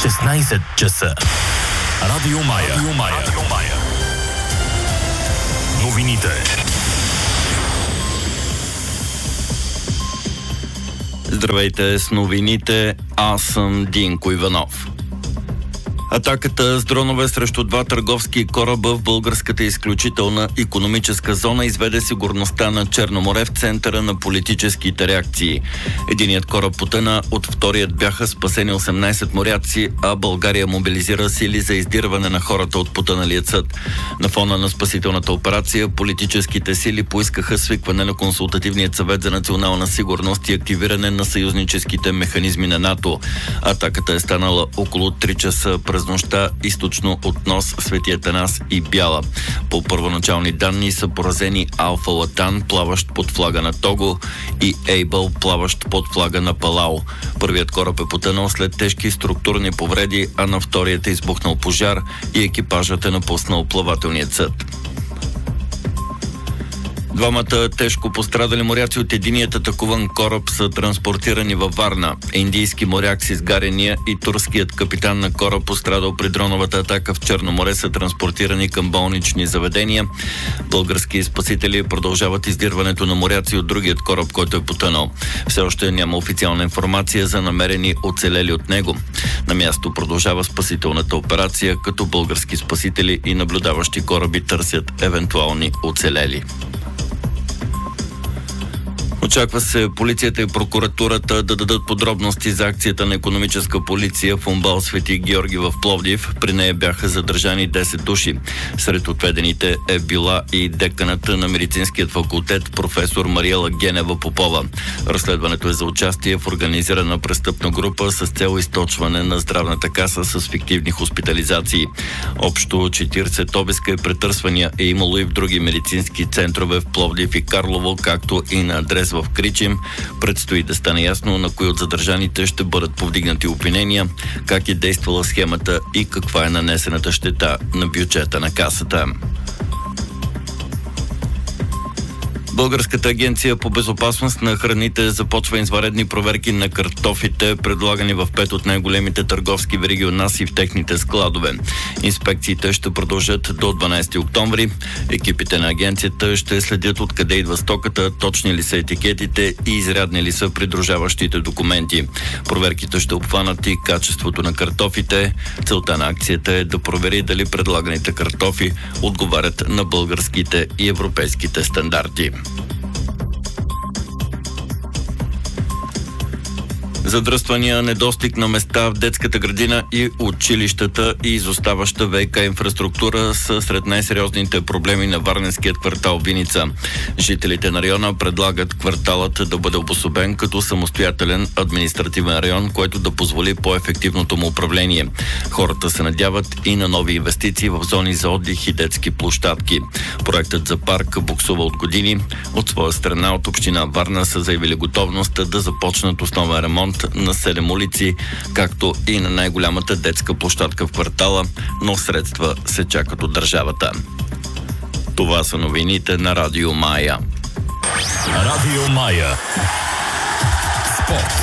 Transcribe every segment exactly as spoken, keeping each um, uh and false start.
шестнайсет часа. Радио Мая. Радио Мая. Радио Мая. Новините. Здравейте с новините, аз съм Динко Иванов. Атаката с дронове срещу два търговски кораба в българската изключителна икономическа зона изведе сигурността на Черно море в центъра на политическите реакции. Единият кораб потъна, от вторият бяха спасени осемнайсет моряци, а България мобилизира сили за издирване на хората от потъналия съд. На фона на спасителната операция, политическите сили поискаха свикване на Консултативният съвет за национална сигурност и активиране на съюзническите механизми на НАТО. Атаката е станала около три часа през нощта източно от Нос, Свети Атанас и Бяла. По първоначални данни са поразени Алфа Латан, плаващ под флага на Того, и Ейбъл, плаващ под флага на Палао. Първият кораб е потънал след тежки структурни повреди, а на вторият е избухнал пожар и екипажът е напуснал плавателният съд. Двамата тежко пострадали моряци от единият атакуван кораб са транспортирани във Варна. Индийски моряк с изгарения и турският капитан на кораб, пострадал при дроновата атака в Черно море, са транспортирани към болнични заведения. Български спасители продължават издирването на моряци от другият кораб, който е потънал. Все още няма официална информация за намерени оцелели от него. На място продължава спасителната операция, като български спасители и наблюдаващи кораби търсят евентуални оцелели. Очаква се полицията и прокуратурата да дадат подробности за акцията на икономическа полиция в УМБАЛ Свети Георги в Пловдив. При нея бяха задържани десет души. Сред отведените е била и деканата на медицинският факултет професор Мариела Генева Попова. Разследването е за участие в организирана престъпна група с цел източване на здравната каса с фиктивни хоспитализации. Общо четирийсет обиска и претърсвания е имало и в други медицински центрове в Пловдив и Карлово, както и на адрес в Кричим. Предстои да стане ясно на кои от задържаните ще бъдат повдигнати обвинения, как е действала схемата и каква е нанесената щета на бюджета на касата. Българската агенция по безопасност на храните започва извънредни проверки на картофите, предлагани в пет от най-големите търговски вериги у нас и в техните складове. Инспекциите ще продължат до дванайсети октомври. Екипите на агенцията ще следят откъде идва стоката, точни ли са етикетите и изрядни ли са придружаващите документи. Проверките ще обхванат и качеството на картофите. Целта на акцията е да провери дали предлаганите картофи отговарят на българските и европейските стандарти. Задръствания, недостиг на места в детската градина и училищата и изоставаща ВиК инфраструктура са сред най-сериозните проблеми на варненският квартал Виница. Жителите на района предлагат кварталът да бъде обособен като самостоятелен административен район, който да позволи по-ефективното му управление. Хората се надяват и на нови инвестиции в зони за отдих и детски площадки. Проектът за парк буксува от години. От своя страна от община Варна са заявили готовност да започнат основен ремонт на седем улици, както и на най-голямата детска площадка в квартала, но средства се чакат от държавата. Това са новините на Радио Мая. Радио Мая. Спорт.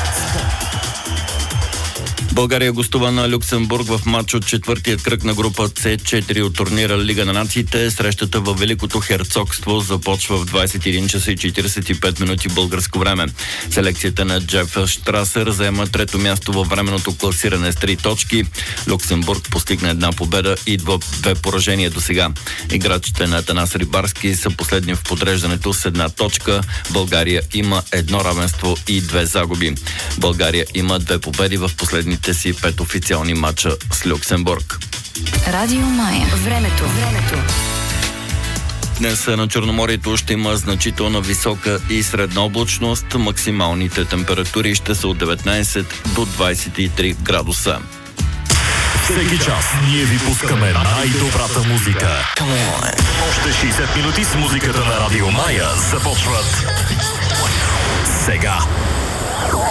България гостува на Люксембург в матч от четвъртият кръг на група С четири от турнира Лига на нациите. Срещата във Великото херцогство започва в двайсет и един часа и четирийсет и пет минути българско време. Селекцията на Джеф Штрасер заема трето място във временното класиране с три точки. Люксембург постигна една победа и две поражения до сега. Играчите на Атанас Рибарски са последни в подреждането с една точка. България има едно равенство и две загуби. България има две победи в последните си пет официални матча с Люксембург. Радио Мая. Времето. Времето. Днес на Черноморието ще има значителна висока и средна облачност. Максималните температури ще са от деветнайсет до двайсет и три градуса. Всеки час ние ви пускаме най-добрата музика. Още шейсет минути с музиката на Радио Мая започват сега.